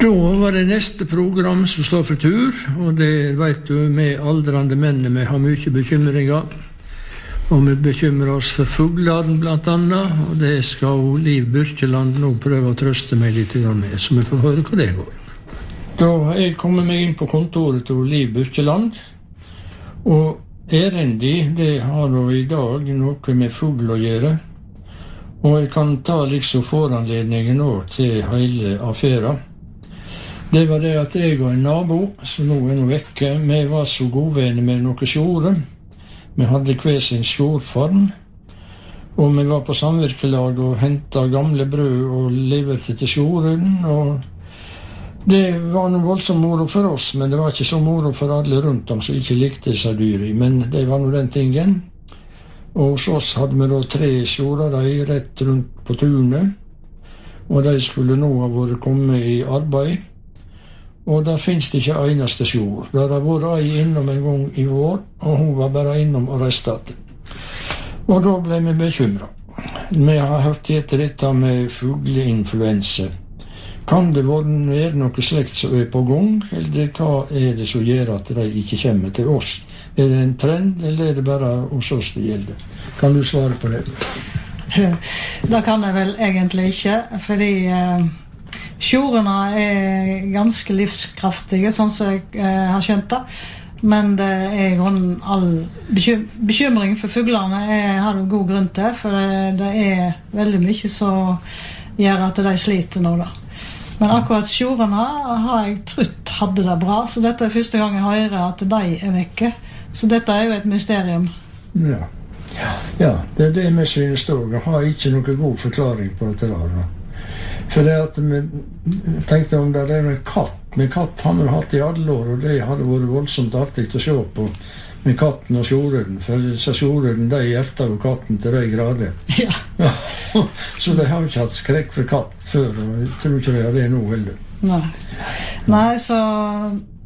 Da var det neste program som står for tur, og det vet du, med aldrande menn, vi har mye bekymringer. Og vi bekymrer oss for fuglene blant annet, og det skal Liv Byrkjeland nå prøve å trøste meg litt med, så vi får høre hva det går. Da har jeg kommet meg inn på kontoret til Liv Byrkjeland, og erendi, det har jo i dag noe med fugl å gjøre, og jeg kan ta liksom foranledningen nå til hele affæra. Det var det at jeg og en nabo, som nå er vekke, vi var så godvenner med noen sjore. Vi hadde hver sin sjorfarm, og vi var på samvirkelag og hentet gamle brød og leverte til sjoren, og det var noe voldsomt moro for oss, men det var ikke så moro for alle rundt om som ikke likte disse dyri, men det var noe den tingen. Og hos oss hadde vi da 3 sjorer rett rundt på tunet, og de skulle nå ha vært kommet i arbeid. Og der finnes det ikke eneste sjord. Der har vært ei innom en gang i vår, og hun var bare innom og restet. Og da ble vi bekymret. Vi har hørt etter dette med fugleinfluensa. Kan det være noe slikt som er på gang, eller hva er det som gjør at de ikke kommer til oss? Er det en trend, eller er det bare hos oss det gjelder? Kan du svare på det? Det kan jeg vel egentlig ikke, fordi sjorene er ganske livskraftige, sånn som jeg har skjønt det. Men det er all bekymring for fuglene har du god grunn til, for det er veldig mye som gjør at de sliter nå da. Men akkurat sjorene har jeg trodd hadde det bra, så dette er første gang jeg hører at de er vekke. Så dette er jo et mysterium. Ja, det er det vi synes også. Jeg har ikke noen god forklaring på dette da. For det at vi tenkte om det er en katt. Men katt har vi hatt i alle år, og det hadde vært voldsomt artig å se på med katten og sjoreden. For disse sjoreden, de hjerter jo katten til de grader. Ja. Så de har ikke hatt skrekk for katt før, og jeg tror ikke de har det nå heller. Nei, så